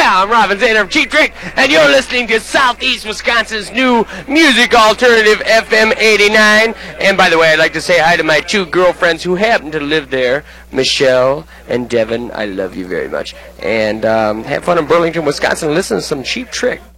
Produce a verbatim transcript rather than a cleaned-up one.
I'm Robin Zander of Cheap Trick, and you're listening to Southeast Wisconsin's new music alternative, F M eighty-nine. And by the way, I'd like to say hi to my two girlfriends who happen to live there, Michelle and Devin. I love you very much. And um, have fun in Burlington, Wisconsin. Listen to some Cheap Trick.